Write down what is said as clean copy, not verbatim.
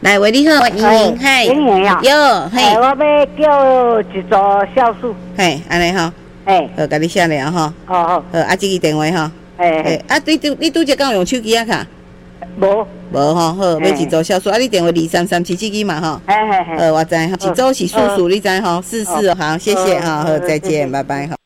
来，喂，你好，我莹莹，嘿， 莹莹呀， 有，嘿， 我要叫一组酵素， 嘿，安尼吼， 嘿， 好，甲你写了吼， 好， 好，啊，这个电话吼， 嘿， 啊，你拄则敢有用手机啊卡？ 无吼，好，要一组酵素，啊，你电话23377嘛吼， 嘿， 我知吼，一组是素，你知吼，44哦，好，谢谢哈，好，再见，拜拜哈。